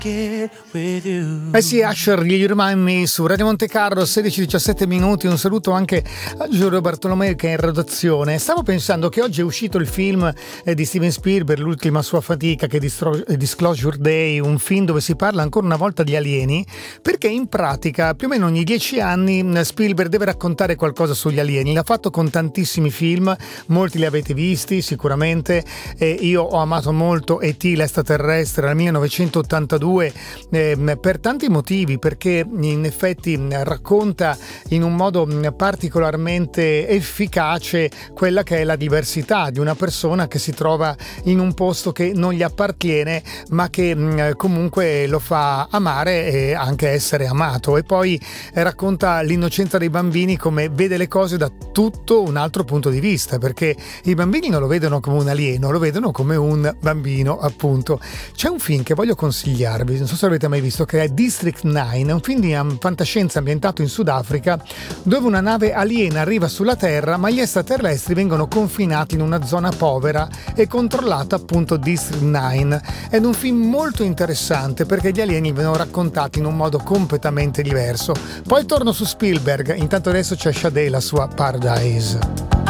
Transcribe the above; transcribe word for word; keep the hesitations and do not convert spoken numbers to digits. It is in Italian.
get with you. Eh sì, Usher, You Remind Me su Radio Monte Carlo, sedici diciassette minuti. Un saluto anche a Giulio Bartolomeo che è in redazione. Stavo pensando che oggi è uscito il film eh, di Steven Spielberg, l'ultima sua fatica, che è Distro- Disclosure Day, un film dove si parla ancora una volta di alieni, perché in pratica più o meno ogni dieci anni Spielberg deve raccontare qualcosa sugli alieni. L'ha fatto con tantissimi film, molti li avete visti sicuramente. Eh, io ho amato molto E T l'estraterrestre nel millenovecentottantadue eh, per tanti motivi, perché in effetti racconta in un modo particolarmente efficace quella che è la diversità di una persona che si trova in un posto che non gli appartiene, ma che comunque lo fa amare e anche essere amato. E poi racconta l'innocenza dei bambini, come vede le cose da tutto un altro punto di vista, perché i bambini non lo vedono come un alieno, lo vedono come un bambino, appunto. C'è un film che voglio consigliarvi, non so se l'avete mai visto, che è District nove, è un film di fantascienza ambientato in Sudafrica, dove una nave aliena arriva sulla Terra, ma gli extraterrestri vengono confinati in una zona povera e controllata appunto District nove. È un film molto interessante perché gli alieni vengono raccontati in un modo completamente diverso. Poi torno su Spielberg, intanto adesso c'è Sade, la sua Paradise.